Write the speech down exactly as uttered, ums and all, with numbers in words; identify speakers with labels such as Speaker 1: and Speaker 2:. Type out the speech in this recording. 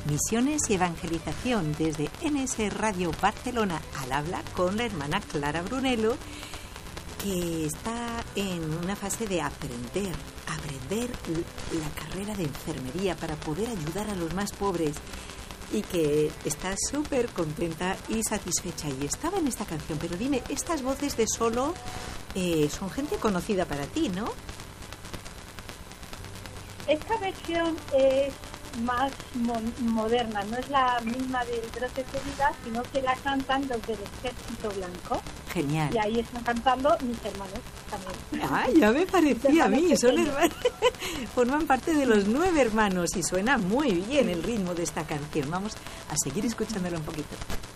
Speaker 1: Misiones y Evangelización desde N S Radio Barcelona al habla con la hermana Clara Brunello, que está en una fase de aprender, aprender la carrera de enfermería para poder ayudar a los más pobres y que está súper contenta y satisfecha. Y estaba en esta canción, pero dime, estas voces de solo eh, son gente conocida para ti, ¿no?
Speaker 2: Esta versión es más mo- moderna, no es la misma del Brotes de Vida, sino que la cantan los del Ejército Blanco.
Speaker 1: Genial.
Speaker 2: Y ahí están cantando mis hermanos también.
Speaker 1: Ah, ya me parecía a mí, son hermanos, forman parte de los nueve hermanos y suena muy bien el ritmo de esta canción. Vamos a seguir escuchándola un poquito.